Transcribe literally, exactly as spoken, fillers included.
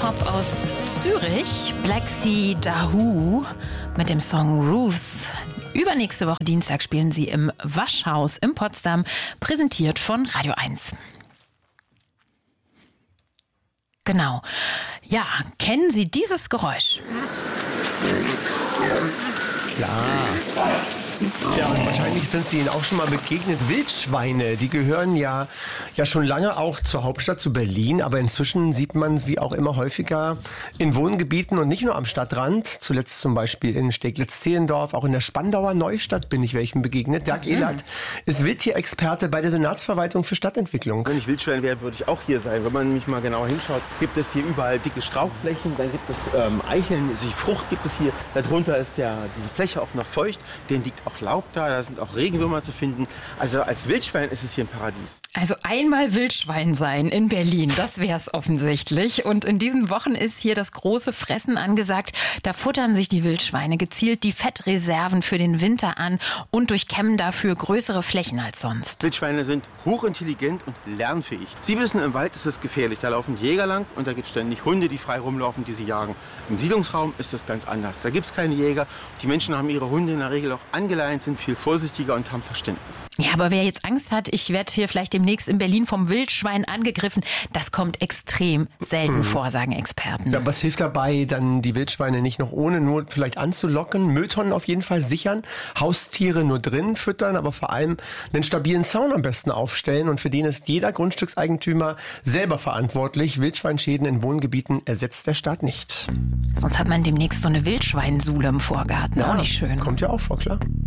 Pop aus Zürich, Black Sea Dahoo mit dem Song Ruth. Übernächste Woche Dienstag spielen sie im Waschhaus in Potsdam, präsentiert von Radio eins. Genau. Ja, kennen Sie dieses Geräusch? Klar. Ja, und wahrscheinlich sind Sie Ihnen auch schon mal begegnet. Wildschweine, die gehören ja, ja schon lange auch zur Hauptstadt, zu Berlin. Aber inzwischen sieht man sie auch immer häufiger in Wohngebieten und nicht nur am Stadtrand. Zuletzt zum Beispiel in Steglitz-Zehlendorf, auch in der Spandauer Neustadt bin ich welchem begegnet. Dirk Ehlert ist Wildtierexperte bei der Senatsverwaltung für Stadtentwicklung. Wenn ich Wildschwein wäre, würde ich auch hier sein. Wenn man nämlich mal genauer hinschaut, gibt es hier überall dicke Strauchflächen, dann gibt es ähm, Eicheln, die Frucht gibt es hier. Darunter ist ja diese Fläche auch noch feucht, den liegt auch Laub da, da sind auch Regenwürmer zu finden. Also als Wildschwein ist es hier ein Paradies. Also einmal Wildschwein sein in Berlin, das wäre es offensichtlich. Und in diesen Wochen ist hier das große Fressen angesagt. Da futtern sich die Wildschweine gezielt die Fettreserven für den Winter an und durchkämmen dafür größere Flächen als sonst. Wildschweine sind hochintelligent und lernfähig. Sie wissen, im Wald ist es gefährlich. Da laufen Jäger lang und da gibt es ständig Hunde, die frei rumlaufen, die sie jagen. Im Siedlungsraum ist das ganz anders. Da gibt es keine Jäger. Die Menschen haben ihre Hunde in der Regel auch angeleint, sind viel vorsichtiger und haben Verständnis. Ja, aber wer jetzt Angst hat, ich werde hier vielleicht demnächst in Berlin vom Wildschwein angegriffen, das kommt extrem selten mhm. vor, sagen Experten. Ja, was hilft dabei, dann die Wildschweine nicht noch ohne Not vielleicht anzulocken? Mülltonnen auf jeden Fall sichern, Haustiere nur drin füttern, aber vor allem einen stabilen Zaun am besten aufstellen. Und für den ist jeder Grundstückseigentümer selber verantwortlich. Wildschweinschäden in Wohngebieten ersetzt der Staat nicht. Sonst hat man demnächst so eine Wildschweinsule im Vorgarten. Ja, auch nicht schön. Kommt ja auch vor, klar.